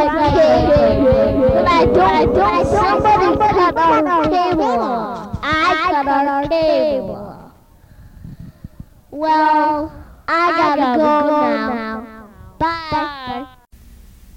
like cable. But I don't, somebody cut our cable. I cut our cable. Well, I gotta go now. Bye.